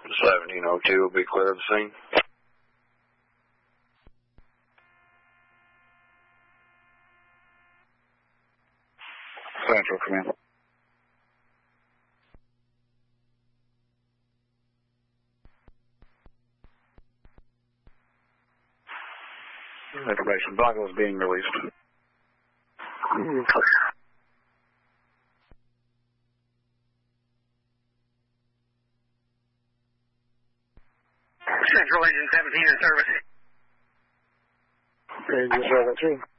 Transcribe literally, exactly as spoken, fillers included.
seventeen oh two will be clear of the scene. Central Command. Information, Bravo is being released. Mm, clear. Central Engine seventeen in service. Engine seventeen.